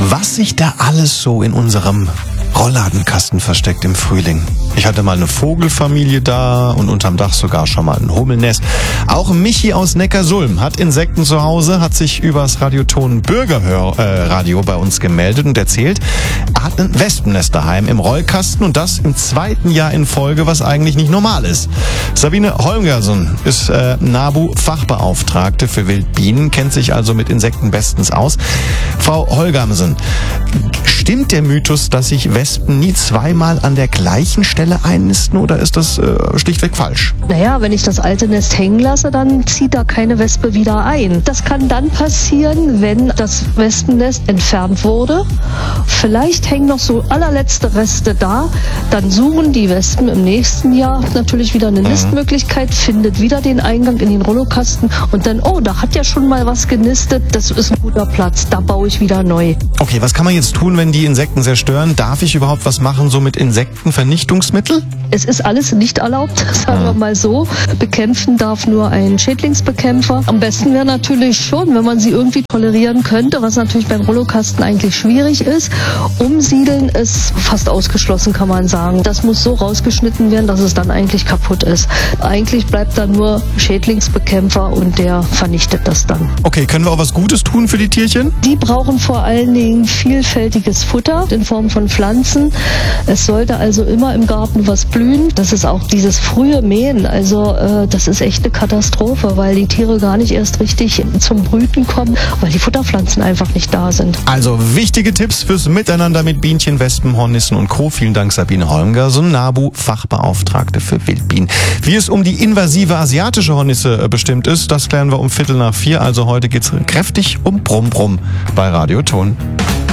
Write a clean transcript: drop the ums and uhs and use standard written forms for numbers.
Was sich da alles so in unserem Rollladenkasten versteckt im Frühling. Ich hatte mal eine Vogelfamilie da und unterm Dach sogar schon mal ein Hummelnest. Auch Michi aus Neckarsulm hat Insekten zu Hause, hat sich übers Radioton Bürgerradio bei uns gemeldet und erzählt, er hat ein Wespennest daheim im Rollkasten und das im 2. Jahr in Folge, was eigentlich nicht normal ist. Sabine Holmgersen ist NABU-Fachbeauftragte für Wildbienen, kennt sich also mit Insekten bestens aus. Frau Holmgersen, stimmt der Mythos, dass sich Wespen nie zweimal an der gleichen Stelle einnisten oder ist das schlichtweg falsch? Naja, wenn ich das alte Nest hängen lasse, dann zieht da keine Wespe wieder ein. Das kann dann passieren, wenn das Wespennest entfernt wurde. Vielleicht hängen noch so allerletzte Reste da. Dann suchen die Wespen im nächsten Jahr natürlich wieder eine Nistmöglichkeit, findet wieder den Eingang in den Rollokasten und dann, oh, da hat ja schon mal was genistet, das ist ein guter Platz, da baue ich wieder neu. Okay, was kann man jetzt tun, wenn die Insekten sehr stören? Darf ich überhaupt was machen, so mit Insektenvernichtungsmittel? Es ist alles nicht erlaubt, sagen wir mal so. Bekämpfen darf nur ein Schädlingsbekämpfer. Am besten wäre natürlich schon, wenn man sie irgendwie tolerieren könnte, was natürlich beim Rollokasten eigentlich schwierig ist. Umsiedeln ist fast ausgeschlossen, kann man sagen. Das muss so rausgeschnitten werden, dass es dann eigentlich kaputt ist. Eigentlich bleibt da nur Schädlingsbekämpfer und der vernichtet das dann. Okay, können wir auch was Gutes tun für die Tierchen? Die brauchen vor allen Dingen vielfältiges Futter in Form von Pflanzen. Es sollte also immer im Garten was blühen. Das ist auch dieses frühe Mähen. Also das ist echt eine Katastrophe, weil die Tiere gar nicht erst richtig zum Brüten kommen, weil die Futterpflanzen einfach nicht da sind. Also wichtige Tipps fürs Miteinander mit Bienchen, Wespen, Hornissen und Co. Vielen Dank, Sabine Holmgersen, NABU-Fachbeauftragte für Wildbienen. Wie es um die invasive asiatische Hornisse bestimmt ist, das klären wir um 3:15. Also heute geht's kräftig um Brumm Brumm bei Radio Ton.